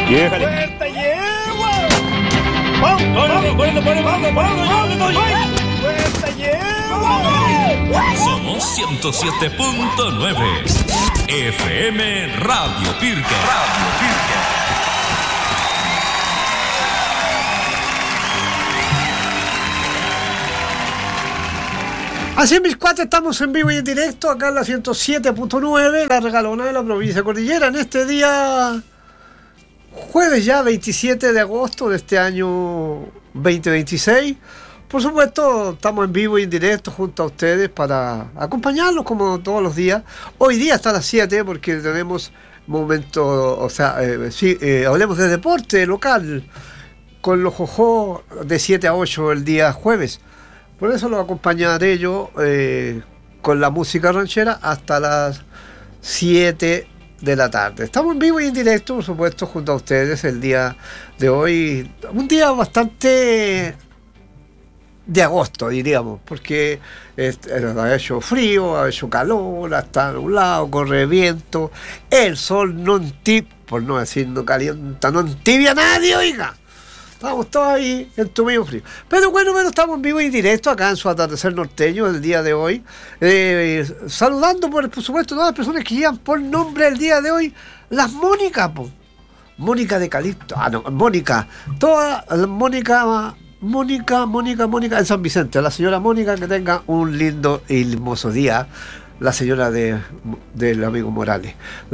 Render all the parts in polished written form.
Lléjale. ¡Fuerte yegua! ¡Vamos! ¡Fuerte yegua! Somos 107.9 FM Radio Pirque. Así mis cuates, estamos en vivo y en directo acá en la 107.9, la regalona de la provincia Cordillera, en este día jueves ya 27 de agosto de este año 2026. Por supuesto, estamos en vivo y en directo junto a ustedes para acompañarlos como todos los días. Hoy día hasta las 7 porque tenemos momento, hablemos de deporte local con los jojó de 7 a 8 el día jueves. Por eso los acompañaré yo con la música ranchera hasta las 7 de la tarde. Estamos en vivo y en directo, por supuesto, junto a ustedes el día de hoy. Un día bastante de agosto, diríamos, porque ha hecho frío, ha hecho calor, hasta un lado, corre viento. El sol no entibia, por no decir no calienta, no entibia a nadie, oiga. Estamos todos ahí en tu mismo frío. Pero bueno, estamos en vivo y directo acá en su atardecer norteño el día de hoy. Saludando, por supuesto, a todas las personas que llevan por nombre el día de hoy. Las Mónicas, po. Mónica de Calixto. Mónica. Toda Mónica en San Vicente. La señora Mónica, que tenga un lindo y hermoso día. La señora del amigo Morales.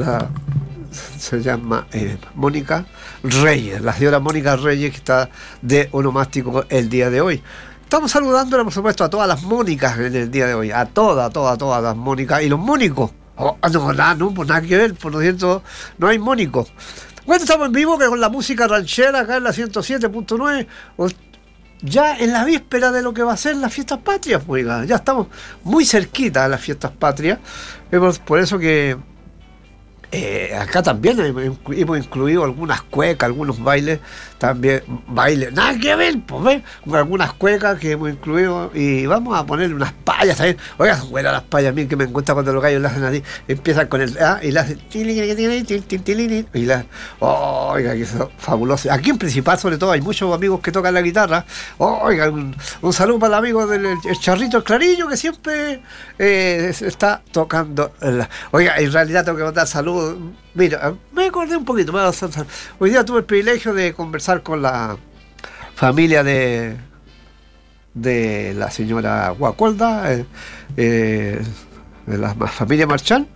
Se llama Mónica Reyes, la señora Mónica Reyes, que está de onomástico el día de hoy. Estamos saludándola, por supuesto, a todas las Mónicas en el día de hoy, a todas las Mónicas y los Mónicos. Pues nada que ver, por lo cierto, no hay Mónicos. Bueno, estamos en vivo que con la música ranchera acá en la 107.9, ya en la víspera de lo que va a ser las fiestas patrias, pues, ya estamos muy cerquita de las fiestas patrias, por eso que acá también hemos incluido algunas cuecas, algunos bailes, nada que ver, pues, ¿ves? Algunas cuecas que hemos incluido y vamos a ponerle unas payas también. Oiga, son buenas las payas, a mí que me gusta cuando los gallos las hacen así, empiezan con el y las hacen y las, oiga, que eso es fabuloso. Aquí en Principal, sobre todo, hay muchos amigos que tocan la guitarra. Oiga, un saludo para el amigo del el Charrito, el Clarillo, que siempre está tocando. Oiga, en realidad tengo que mandar saludos. Mira, me acordé un poquito. Hoy día tuve el privilegio de conversar con la familia de la señora Guacolda, de la familia Marchán.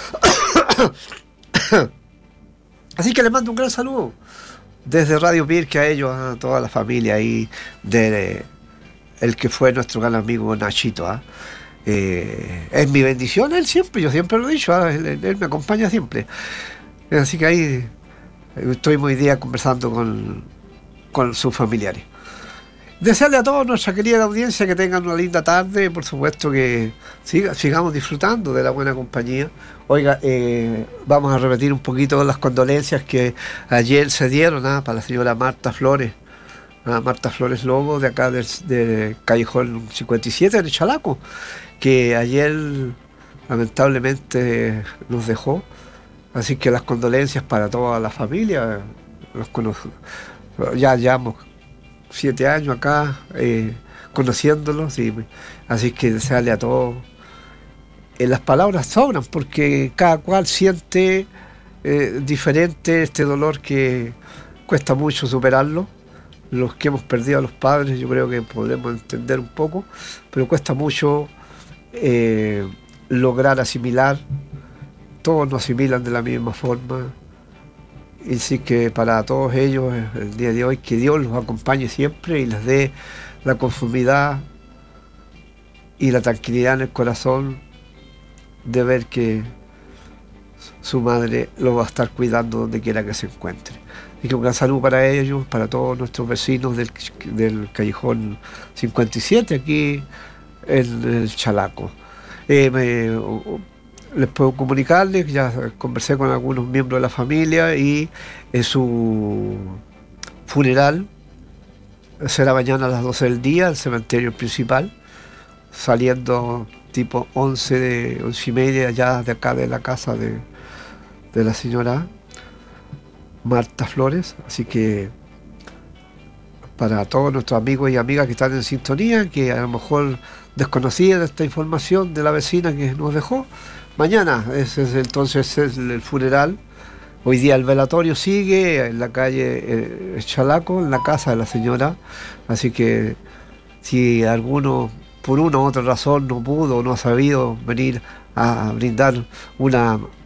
Así que les mando un gran saludo desde Radio Pirque a ellos, a toda la familia ahí, el que fue nuestro gran amigo Nachito. Es mi bendición él siempre, yo siempre lo he dicho, él me acompaña siempre, así que ahí estoy muy día conversando con sus familiares. Desearle a toda nuestra querida audiencia que tengan una linda tarde, por supuesto que sigamos disfrutando de la buena compañía. Oiga, vamos a repetir un poquito las condolencias que ayer se dieron para la señora Marta Flores Lobo, de acá de Callejón 57 en Chalaco, que ayer lamentablemente nos dejó. Así que las condolencias para toda la familia. Ya llevamos 7 años acá conociéndolos, así que desearle a todos. Las palabras sobran porque cada cual siente diferente este dolor que cuesta mucho superarlo. Los que hemos perdido a los padres, yo creo que podemos entender un poco, pero cuesta mucho lograr asimilar. Todos nos asimilan de la misma forma. Y sí que para todos ellos, el día de hoy, que Dios los acompañe siempre y les dé la conformidad y la tranquilidad en el corazón de ver que su madre lo va a estar cuidando donde quiera que se encuentre. Y que un gran saludo para ellos, para todos nuestros vecinos del Callejón 57, aquí en el Chalaco. Les puedo comunicarles, ya conversé con algunos miembros de la familia y su funeral será mañana a las 12 del día, el cementerio principal, saliendo tipo 11 y media ya de acá de la casa de la señora Marta Flores. Así que para todos nuestros amigos y amigas que están en sintonía, que a lo mejor desconocían esta información de la vecina que nos dejó, mañana entonces es el funeral. Hoy día el velatorio sigue en la calle Chalaco, en la casa de la señora. Así que si alguno por una u otra razón no pudo o no ha sabido venir a brindar una